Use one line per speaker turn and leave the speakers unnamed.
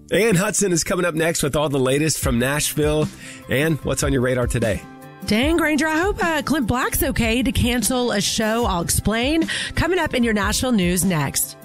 Ann Hudson is coming up next with all the latest from Nashville. And what's on your radar today?
Dan Granger, I hope Clint Black's okay to cancel a show. I'll explain. Coming up in your Nashville news next.